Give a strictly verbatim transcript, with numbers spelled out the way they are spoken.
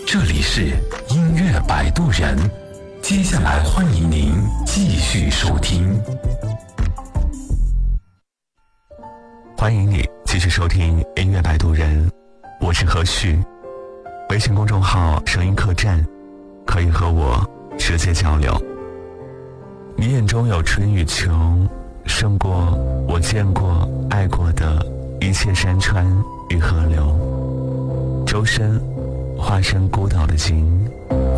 这里是音乐摆渡人，接下来欢迎您继续收听。 欢迎你继续收听音乐摆渡人，我是何旭。微信公众号声音客栈，可以和我直接交流。你眼中有春与秋，胜过我见过爱过的一切山川与河流。周深化身孤岛的鲸，